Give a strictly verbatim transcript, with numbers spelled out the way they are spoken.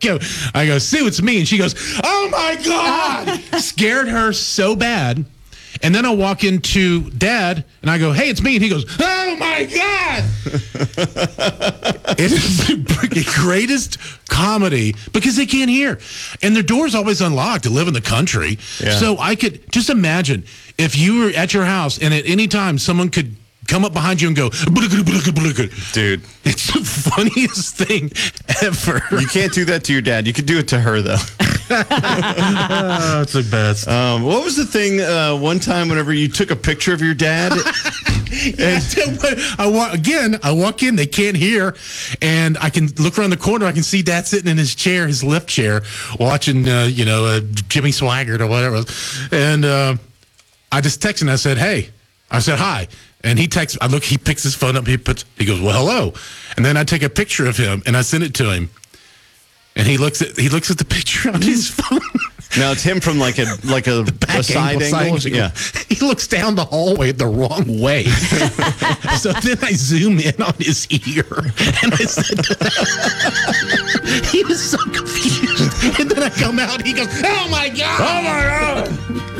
go, I go, Sue, it's me. And she goes, oh, my God. Scared her so bad. And then I walk into Dad, and I go, hey, it's me. And he goes, oh, my God. It is the greatest comedy because they can't hear. And their door's always unlocked to live in the country. Yeah. So I could just imagine if you were at your house and at any time someone could come up behind you and go, dude, it's the funniest thing ever. You can't do that to your dad. You could do it to her, though. Oh, it's the best. Um, what was the thing uh, one time whenever you took a picture of your dad? Yeah, I walk, again, I walk in, they can't hear, and I can look around the corner, I can see Dad sitting in his chair, his lift chair, watching, uh, you know, uh, Jimmy Swaggart or whatever. And uh, I just texted him, I said, hey, I said, hi. And he texts, I look, he picks his phone up, he puts, he goes, well, hello. And then I take a picture of him and I send it to him. And he looks at he looks at the picture on his phone. Now it's him from like a like a, a side angle. angle. Side yeah, he looks down the hallway the wrong way. So then I zoom in on his ear, and I said, he was so confused. And then I come out, he goes, "Oh my God! Oh my God!"